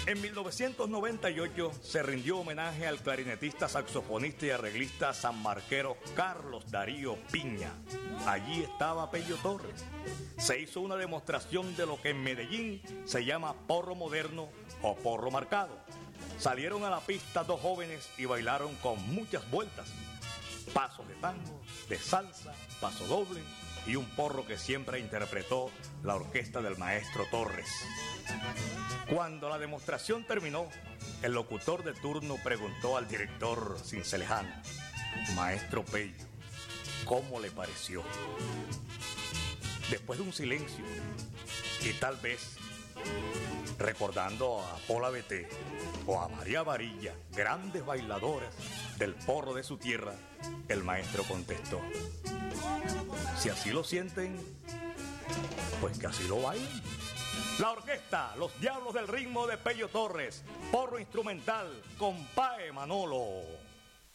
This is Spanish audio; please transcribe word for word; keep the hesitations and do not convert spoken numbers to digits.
En mil novecientos noventa y ocho se rindió homenaje al clarinetista, saxofonista y arreglista sanmarquero Carlos Darío Piña. Allí estaba Pello Torres. Se hizo una demostración de lo que en Medellín se llama porro moderno o porro marcado. Salieron a la pista dos jóvenes y bailaron con muchas vueltas. Pasos de tango, de salsa, paso doble y un porro que siempre interpretó la orquesta del maestro Torres. Cuando la demostración terminó, el locutor de turno preguntó al director Cincelejano: Maestro Pello, ¿cómo le pareció? Después de un silencio y tal vez recordando a Pola Beté o a María Varilla, grandes bailadoras del porro de su tierra, el maestro contestó: si así lo sienten, pues que así lo bailen. La orquesta, los Diablos del Ritmo de Pello Torres, porro instrumental, compadre Manolo.